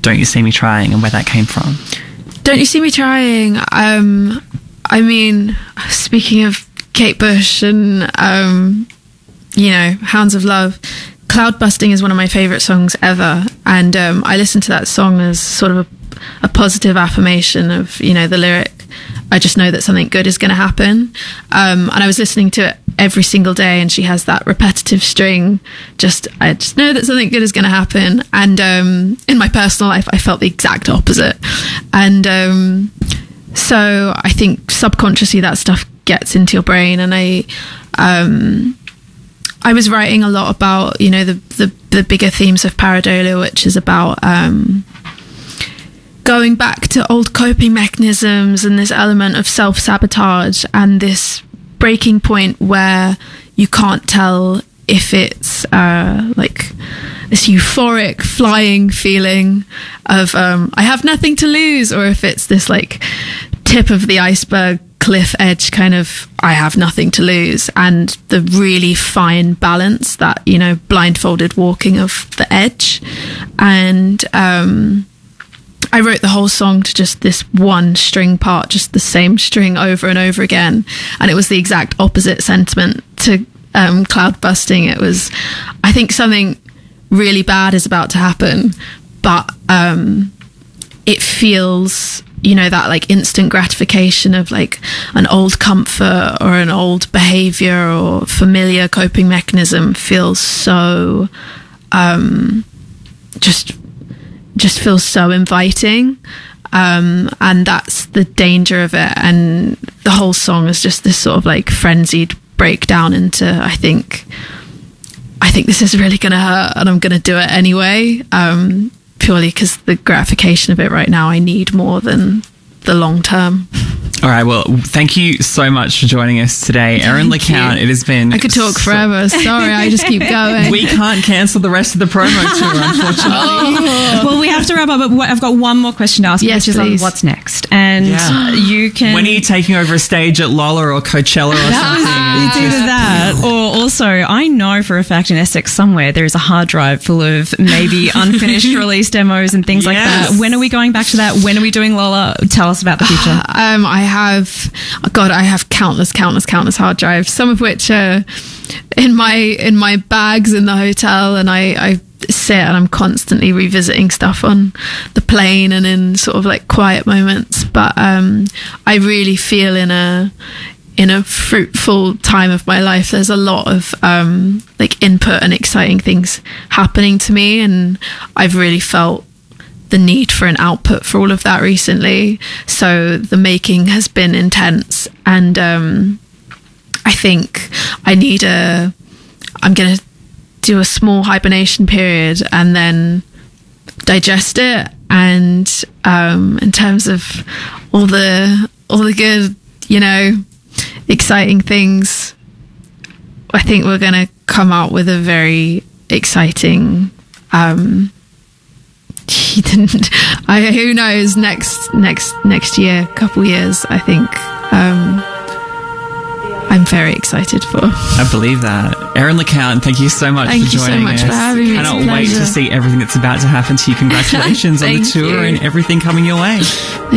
Don't You See Me Trying, and where that came from. Don't You See Me Trying. I mean, speaking of Kate Bush and, you know, Hounds of Love, Cloud Busting is one of my favourite songs ever. And I listen to that song as sort of a positive affirmation of, you know, the lyric, I just know that something good is going to happen. And I was listening to it every single day, and she has that repetitive string, I just know that something good is going to happen. And in my personal life, I felt the exact opposite. And so I think subconsciously that stuff gets into your brain. And I was writing a lot about, you know, the bigger themes of pareidolia, which is about going back to old coping mechanisms and this element of self-sabotage and this breaking point where you can't tell if it's like this euphoric flying feeling of I have nothing to lose, or if it's this like tip of the iceberg cliff edge kind of I have nothing to lose, and the really fine balance, that, you know, blindfolded walking of the edge. And I wrote the whole song to just this one string part, just the same string over and over again. And it was the exact opposite sentiment to Cloud Busting. It was, I think something really bad is about to happen, but it feels, you know, that like instant gratification of like an old comfort or an old behavior or familiar coping mechanism feels so just feels so inviting, and that's the danger of it. And the whole song is just this sort of like frenzied breakdown into I think this is really gonna hurt, and I'm gonna do it anyway, purely because the gratification of it right now I need more than the long term. All right, well, thank you so much for joining us today, Erin LeCount. It has been... I could talk forever. Sorry, I just keep going. We can't cancel the rest of the promo tour, unfortunately. Well, we have to wrap up, but I've got one more question to ask, yes, which please. is on what's next. And you can... When are you taking over a stage at Lolla or Coachella or something? It's either that, or also, I know for a fact in Essex somewhere there is a hard drive full of maybe unfinished release demos and things like that. When are we going back to that? When are we doing Lolla? Tell us about the future. I have countless hard drives, some of which are in my bags in the hotel, and I sit and I'm constantly revisiting stuff on the plane and in sort of like quiet moments. But I really feel in a fruitful time of my life. There's a lot of like input and exciting things happening to me, and I've really felt the need for an output for all of that recently. So the making has been intense, and I think I'm going to do a small hibernation period and then digest it. And in terms of all the good, you know, exciting things, I think we're going to come out with a very exciting who knows, next year, couple years, I think. I'm very excited for. I believe that. Erin LeCount, thank you so much for joining us. Thank you so much for having me. Cannot wait to see everything that's about to happen to you. Congratulations on the tour and everything coming your way.